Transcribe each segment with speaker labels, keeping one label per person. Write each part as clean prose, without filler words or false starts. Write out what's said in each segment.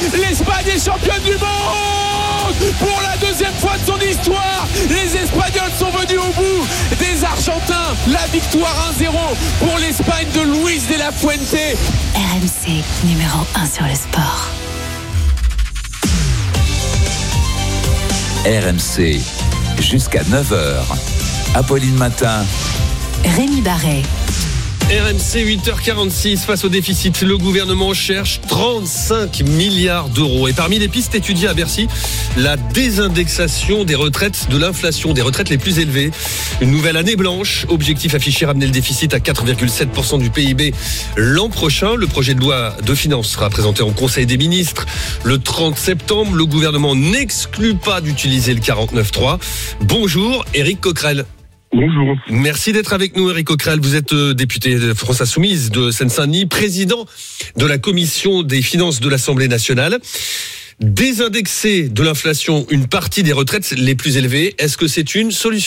Speaker 1: L'Espagne est championne du monde pour la deuxième fois de son histoire. Les Espagnols sont venus au bout des Argentins. La victoire 1-0 pour l'Espagne de Luis de la Fuente.
Speaker 2: RMC, numéro 1 sur le sport.
Speaker 3: RMC, jusqu'à 9h. Apolline Matin.
Speaker 2: Rémi Barret.
Speaker 4: RMC 8h46, face au déficit, le gouvernement cherche 35 milliards d'euros. Et parmi les pistes étudiées à Bercy, la désindexation des retraites de l'inflation, des retraites les plus élevées. Une nouvelle année blanche, objectif affiché, ramener le déficit à 4,7% du PIB l'an prochain. Le projet de loi de finances sera présenté en Conseil des ministres le 30 septembre. Le gouvernement n'exclut pas d'utiliser le 49.3. Bonjour, Éric Coquerel.
Speaker 5: Bonjour.
Speaker 4: Merci d'être avec nous, Éric Coquerel. Vous êtes député de France Insoumise de Seine-Saint-Denis, président de la commission des finances de l'Assemblée nationale. Désindexer de l'inflation une partie des retraites les plus élevées, est-ce que c'est une solution ?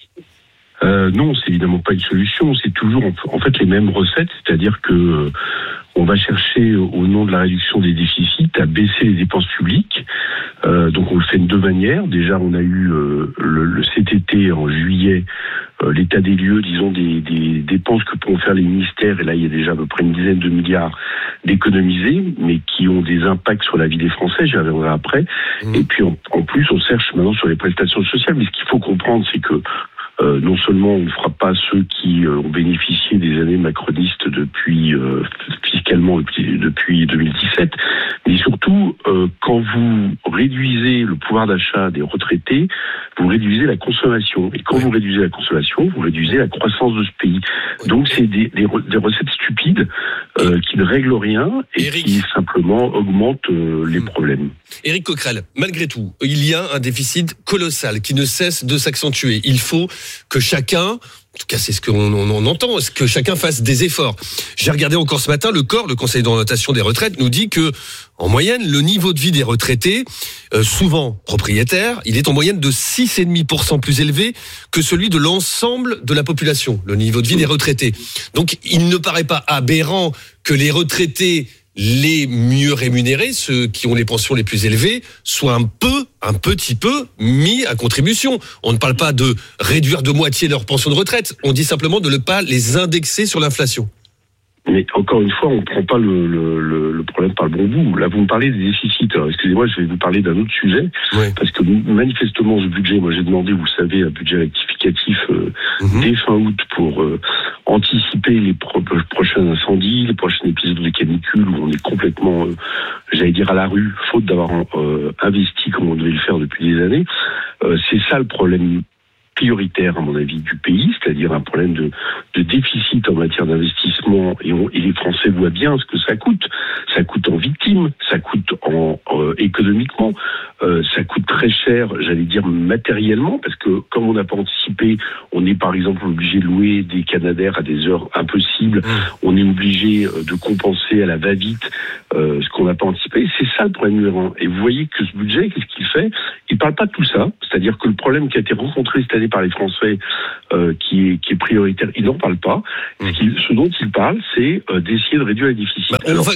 Speaker 5: Non, c'est évidemment pas une solution. C'est toujours en fait les mêmes recettes, c'est-à-dire que on va chercher, au nom de la réduction des déficits, à baisser les dépenses publiques. Donc on le fait de deux manières. Déjà, on a eu cet été, en juillet, l'état des lieux, disons, des dépenses que pourront faire les ministères. Et là, il y a déjà à peu près une dizaine de milliards d'économisés, mais qui ont des impacts sur la vie des Français. J'y reviendrai après. Et puis, en plus, on cherche maintenant sur les prestations sociales. Mais ce qu'il faut comprendre, c'est que non seulement on ne fera pas ceux qui ont bénéficié des années macronistes fiscalement depuis 2017, mais surtout quand vous réduisez le pouvoir d'achat des retraités, vous réduisez la consommation. Et quand vous réduisez la consommation, vous réduisez la croissance de ce pays. Donc c'est des recettes stupides qui ne règlent rien et qui simplement augmentent les problèmes.
Speaker 4: Éric Coquerel, malgré tout, il y a un déficit colossal qui ne cesse de s'accentuer. Il faut que chacun, en tout cas c'est ce qu'on entend, que chacun fasse des efforts. J'ai regardé encore ce matin, le COR, le Conseil d'orientation des retraites, nous dit que, en moyenne, le niveau de vie des retraités, souvent propriétaires, il est en moyenne de 6,5% plus élevé que celui de l'ensemble de la population, le niveau de vie des retraités. Donc il ne paraît pas aberrant que les retraités les mieux rémunérés, ceux qui ont les pensions les plus élevées, soient un petit peu mis à contribution. On ne parle pas de réduire de moitié leur pension de retraite, on dit simplement de ne pas les indexer sur l'inflation.
Speaker 5: Mais encore une fois, on ne prend pas le problème par le bon bout. Là, vous me parlez des déficits. Alors, excusez-moi, je vais vous parler d'un autre sujet. Oui. Parce que manifestement, ce budget, moi j'ai demandé, vous savez, un budget rectificatif dès fin août pour anticiper les prochains incendies, les prochains épisodes de canicule où on est complètement, j'allais dire, à la rue, faute d'avoir investi comme on devait le faire depuis des années. C'est ça le problème prioritaire, à mon avis, du pays, c'est-à-dire un problème de déficit en matière d'investissement, et les Français voient bien ce que ça coûte. Ça coûte en victimes, ça coûte économiquement, ça coûte très cher, j'allais dire matériellement, parce que comme on n'a pas anticipé, on est par exemple obligé de louer des Canadair à des heures impossibles, on est obligé de compenser à la va-vite ce qu'on n'a pas anticipé. C'est ça le problème numéro un. Et vous voyez que ce budget, qu'est-ce qu'il fait ? Il ne parle pas de tout ça, c'est-à-dire que le problème qui a été rencontré cette année par les Français, qui est prioritaire, il n'en parle pas. Ce dont il parle, c'est d'essayer de réduire les déficits.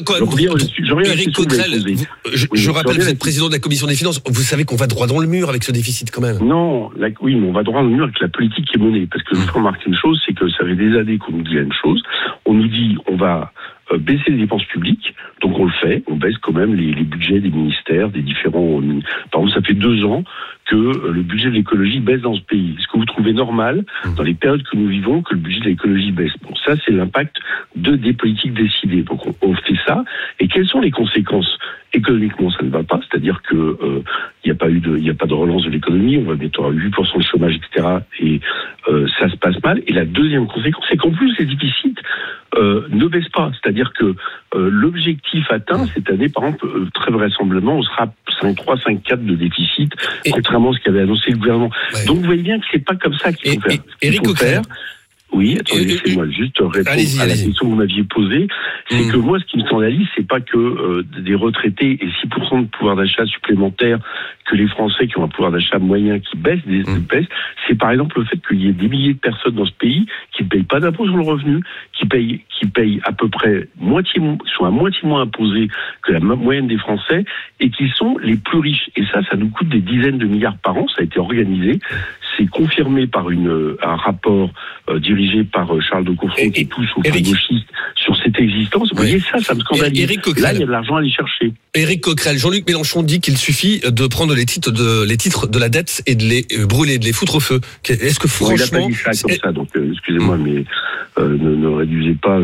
Speaker 4: Éric Coquerel, je rappelle que vous êtes président de la Commission des finances. Vous savez qu'on va droit dans le mur avec ce déficit quand même.
Speaker 5: Non, oui, mais on va droit dans le mur avec la politique qui est menée. Parce que je vous remarque une chose, c'est que ça fait des années qu'on nous dit la même chose. On nous dit on va baisser les dépenses publiques, donc on le fait, on baisse quand même les budgets des ministères, des différents... Par exemple, ça fait 2 ans que le budget de l'écologie baisse dans ce pays. Est-ce que vous trouvez normal, dans les périodes que nous vivons, que le budget de l'écologie baisse ? Bon, ça, c'est l'impact des politiques décidées. Donc, on fait ça. Et quelles sont les conséquences ? Économiquement, ça ne va pas. C'est-à-dire que il n'y a pas de relance de l'économie. On va bientôt avoir 8% de chômage, etc. Et ça se passe mal. Et la deuxième conséquence, c'est qu'en plus, les déficits ne baissent pas. C'est-à-dire que l'objectif atteint cette année, par exemple, très vraisemblablement, on sera 5,3, 5,4 de déficit, contrairement à ce qu'avait annoncé le gouvernement. Ouais. Donc vous voyez bien que c'est pas comme ça qu'il faut faire.
Speaker 4: Éric Coquerel,
Speaker 5: Oui, attendez, laissez-moi juste répondre à la question que vous m'aviez posée. C'est que moi, ce qui me scandalise, c'est pas que des retraités et 6% de pouvoir d'achat supplémentaire, que les Français qui ont un pouvoir d'achat moyen qui baissent, c'est par exemple le fait qu'il y ait des milliers de personnes dans ce pays qui ne payent pas d'impôt sur le revenu, qui payent à peu près sont à moitié moins imposés que la moyenne des Français et qui sont les plus riches. Et ça nous coûte des dizaines de milliards par an. Ça a été organisé. C'est confirmé par un rapport dirigé par Charles de Courson qui touche aux gauchistes sur cette existence. Vous voyez, ça me scandalise. Là, il y a de l'argent à aller chercher.
Speaker 4: Éric Coquerel, Jean-Luc Mélenchon dit qu'il suffit de prendre les titres de la dette et de les brûler, de les foutre au feu. Est-ce que franchement...
Speaker 5: il n'a pas dit ça comme ça, donc excusez-moi, mais ne réduisez pas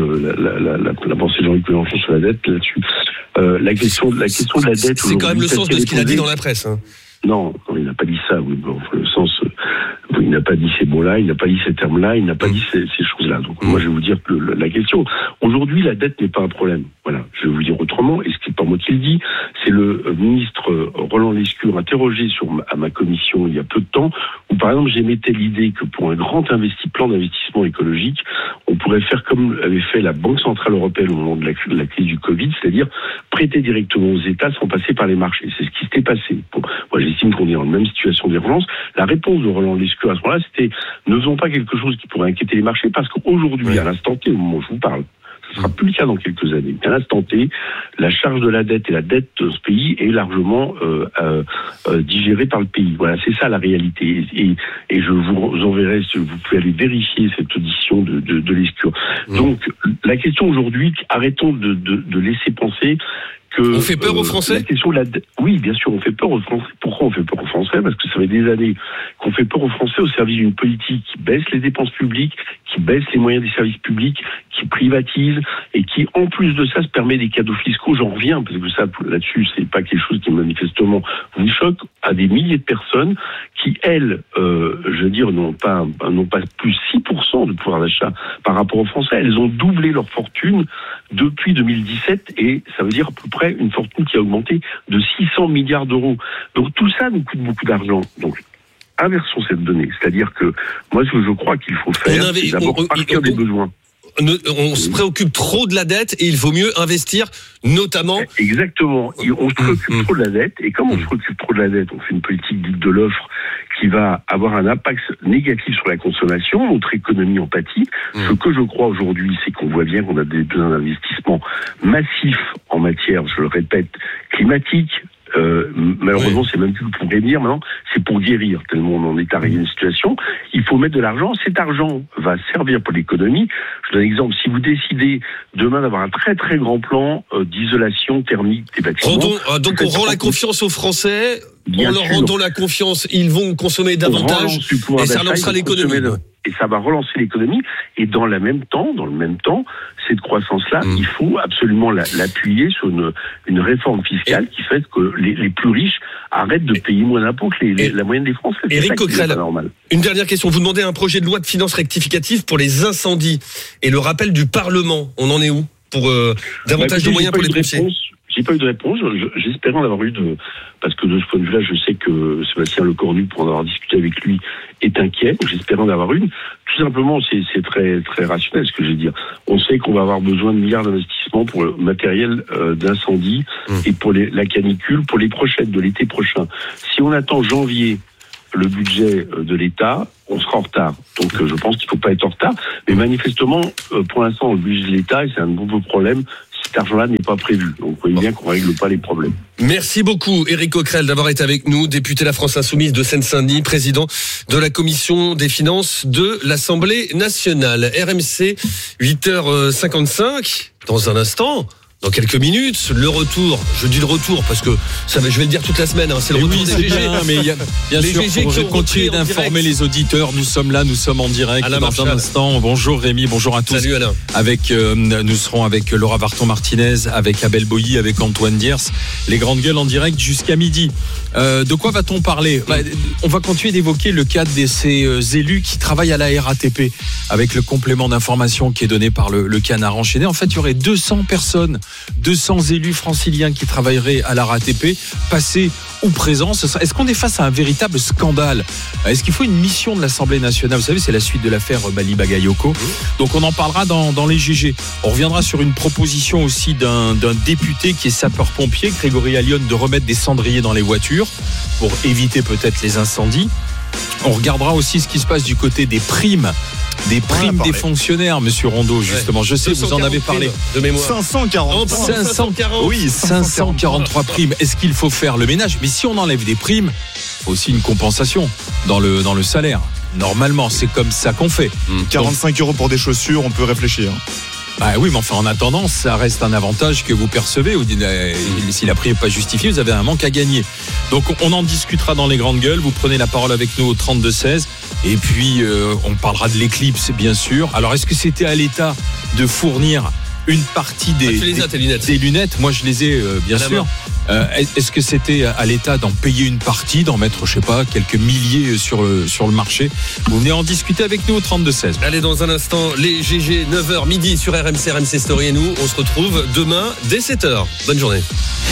Speaker 5: la pensée de Jean-Luc Mélenchon sur la dette là-dessus. La question de la dette...
Speaker 4: C'est quand même le sens de ce qu'il a dit dans la presse. Hein.
Speaker 5: Non, il n'a pas dit ça. Oui, bon, le sens, il n'a pas dit ces mots-là, il n'a pas dit ces termes-là, il n'a pas dit ces choses-là. Donc moi, je vais vous dire que la question, aujourd'hui, la dette n'est pas un problème. Voilà, je vais vous dire autrement, et ce qui n'est pas moi qui le dis, c'est le ministre Roland Lescure interrogé à ma commission il y a peu de temps, où par exemple j'émettais l'idée que pour un grand plan d'investissement écologique, on pourrait faire comme avait fait la Banque Centrale Européenne au moment de la crise du Covid, c'est-à-dire prêter directement aux États sans passer par les marchés. C'est ce qui s'était passé. Bon, moi, j'estime qu'on est dans la même situation d'urgence. La réponse de Roland Lescure à ce moment-là, c'était ne faisons pas quelque chose qui pourrait inquiéter les marchés, parce qu'aujourd'hui, à l'instant T, au moment où je vous parle, ce sera plus le cas dans quelques années. À l'instant T, la charge de la dette et la dette de ce pays est largement digérée par le pays. Voilà, c'est ça la réalité. Et je vous enverrai, vous pouvez aller vérifier cette audition de Lescure. Donc, la question aujourd'hui, arrêtons de laisser penser
Speaker 4: on fait peur aux Français ?
Speaker 5: La question oui, bien sûr, on fait peur aux Français. Pourquoi on fait peur aux Français ? Parce que ça fait des années qu'on fait peur aux Français au service d'une politique qui baisse les dépenses publiques, qui baisse les moyens des services publics, qui privatise et qui, en plus de ça, se permet des cadeaux fiscaux. J'en reviens, parce que ça, là-dessus, c'est pas quelque chose qui manifestement vous choque, à des milliers de personnes qui, elles, je veux dire, n'ont pas plus 6% de pouvoir d'achat par rapport aux Français. Elles ont doublé leur fortune depuis 2017 et ça veut dire à peu près une fortune qui a augmenté de 600 milliards d'euros. Donc tout ça nous coûte beaucoup d'argent. Donc inversons cette donnée. C'est-à-dire que moi, ce que je crois qu'il faut faire, c'est d'abord partir des besoins.
Speaker 4: On se préoccupe trop de la dette et il vaut mieux investir notamment...
Speaker 5: Exactement. On se préoccupe trop de la dette et comme on se préoccupe trop de la dette, on fait une politique dite de l'offre qui va avoir un impact négatif sur la consommation, notre économie en pâtit. Ce que je crois aujourd'hui, c'est qu'on voit bien qu'on a des besoins d'investissement massifs en matière, je le répète, climatique. Malheureusement, c'est même plus pour prévenir maintenant, c'est pour guérir, tellement on en est arrivé à une situation. Il faut mettre de l'argent. Cet argent va servir pour l'économie. Je donne un exemple. Si vous décidez demain d'avoir un très très grand plan d'isolation thermique des bâtiments...
Speaker 4: Donc on rend la confiance aux Français, en leur rendant la confiance, ils vont consommer davantage et ça relancera l'économie.
Speaker 5: Et ça va relancer l'économie. Et dans le même temps, cette croissance-là, il faut absolument l'appuyer sur une réforme fiscale qui fait que les plus riches arrêtent de payer moins d'impôts que la moyenne des Français.
Speaker 4: Éric Coquerel, une dernière question. Vous demandez un projet de loi de finances rectificative pour les incendies et le rappel du Parlement. On en est où pour davantage de moyens pour les pompiers ?
Speaker 5: J'ai pas eu de réponse. J'espérais en avoir eu parce que de ce point de vue-là, je sais que Sébastien Lecornu, pour en avoir discuté avec lui, est inquiet. J'espérais en avoir une. Tout simplement, c'est très très rationnel ce que je veux dire. On sait qu'on va avoir besoin de milliards d'investissements pour le matériel d'incendie et pour la canicule pour de l'été prochain. Si on attend janvier le budget de l'État, on sera en retard. Donc je pense qu'il ne faut pas être en retard. Mais manifestement, pour l'instant, le budget de l'État, et c'est un nouveau problème, cet argent-là n'est pas prévu. Donc vous voyez bien qu'on ne règle pas les problèmes.
Speaker 4: Merci beaucoup Éric Coquerel d'avoir été avec nous, député de la France Insoumise de Seine-Saint-Denis, président de la commission des finances de l'Assemblée nationale. RMC, 8h55, dans un instant... Dans quelques minutes, le retour. Je dis le retour parce que je vais le dire toute la semaine. C'est le retour des GG.
Speaker 6: Mais il y a bien sûr
Speaker 4: GG
Speaker 6: pour continuer d'informer les auditeurs. Nous sommes là, nous sommes en direct.
Speaker 4: Alain
Speaker 6: dans un instant. Bonjour Rémi, bonjour à tous.
Speaker 4: Salut Alain.
Speaker 6: Nous serons avec Laura Varton-Martinez, avec Abel Boilly, avec Antoine Diers. Les grandes gueules en direct jusqu'à midi. De quoi va-t-on parler ? On va continuer d'évoquer le cas de ces élus qui travaillent à la RATP avec le complément d'information qui est donné par le Canard enchaîné. En fait, il y aurait 200 personnes 200 élus franciliens qui travailleraient à la RATP, passés ou présents. Est-ce qu'on est face à un véritable scandale ? Est-ce qu'il faut une mission de l'Assemblée nationale ? Vous savez, c'est la suite de l'affaire Bali Bagayoko. Donc on en parlera dans les GG. On reviendra sur une proposition aussi d'un député qui est sapeur-pompier, Grégory Allione, de remettre des cendriers dans les voitures pour éviter peut-être les incendies. On regardera aussi ce qui se passe du côté des primes. Des primes des fonctionnaires, monsieur Rondeau, justement. Je sais, vous en avez parlé.
Speaker 4: De mémoire.
Speaker 6: 543 primes. Est-ce qu'il faut faire le ménage ? Mais si on enlève des primes, il faut aussi une compensation dans le salaire. Normalement, c'est comme ça qu'on fait.
Speaker 7: 45 € pour des chaussures, on peut réfléchir.
Speaker 6: Bah oui, mais enfin, en attendant, ça reste un avantage que vous percevez. Si la prime n'est pas justifiée, vous avez un manque à gagner. Donc, on en discutera dans les grandes gueules. Vous prenez la parole avec nous au 32-16. Et puis, on parlera de l'éclipse, bien sûr. Alors, est-ce que c'était à l'État de fournir une partie des lunettes ? Moi, je les ai, bien sûr. Est-ce que c'était à l'État d'en payer une partie, d'en mettre, je sais pas, quelques milliers sur le marché ? Vous venez en discuter avec nous au 32-16.
Speaker 4: Allez, dans un instant, les GG, 9h midi sur RMC, RMC Story et nous, on se retrouve demain dès 7h. Bonne journée.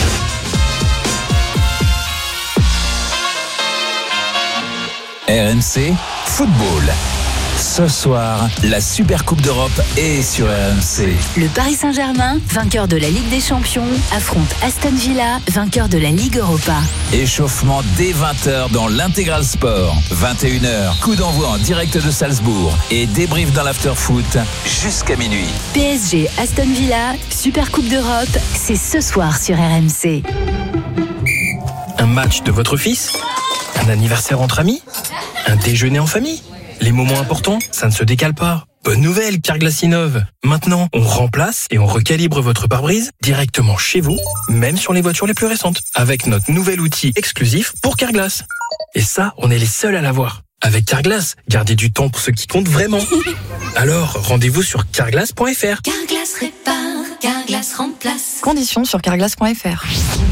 Speaker 3: RMC Football. Ce soir, la Super Coupe d'Europe est sur RMC.
Speaker 2: Le Paris Saint-Germain, vainqueur de la Ligue des Champions, affronte Aston Villa, vainqueur de la Ligue Europa.
Speaker 3: Échauffement dès 20h dans l'Intégral Sport. 21h, coup d'envoi en direct de Salzbourg et débrief dans l'after-foot jusqu'à minuit.
Speaker 2: PSG Aston Villa, Super Coupe d'Europe, c'est ce soir sur RMC.
Speaker 8: Un match de votre fils ? Un anniversaire entre amis ? Un déjeuner en famille ? Les moments importants, ça ne se décale pas. Bonne nouvelle, Carglass innove. Maintenant, on remplace et on recalibre votre pare-brise directement chez vous, même sur les voitures les plus récentes, avec notre nouvel outil exclusif pour Carglass. Et ça, on est les seuls à l'avoir. Avec Carglass, gardez du temps pour ce qui compte vraiment. Alors, rendez-vous sur carglass.fr.
Speaker 9: Carglass répare, Carglass remplace.
Speaker 10: Conditions sur carglass.fr.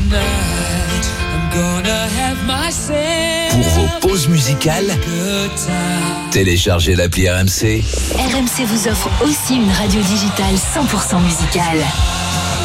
Speaker 3: Pour vos pauses musicales, téléchargez l'appli RMC.
Speaker 2: RMC vous offre aussi une radio digitale 100% musicale.